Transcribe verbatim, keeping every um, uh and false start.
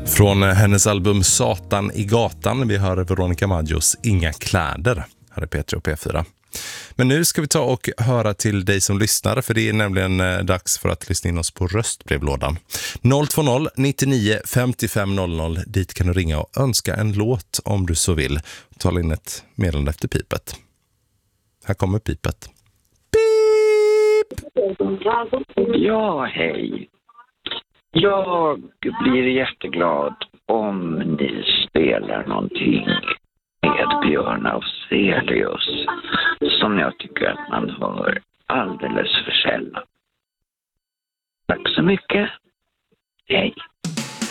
Från hennes album Satan i gatan, vi hör Veronica Maggios Inga kläder här är P tre och P fyra. Men nu ska vi ta och höra till dig som lyssnar, för det är nämligen dags för att lyssna in oss på röstbrevlådan. noll två noll nittionio femtiofem noll noll, dit kan du ringa och önska en låt om du så vill. Tala in ett meddelande efter pipet. Här kommer pipet. Pip! Ja, hej. Jag blir jätteglad om ni spelar någonting med Björn Afzelius som jag tycker att man hör alldeles för sällan. Tack så mycket. Hej.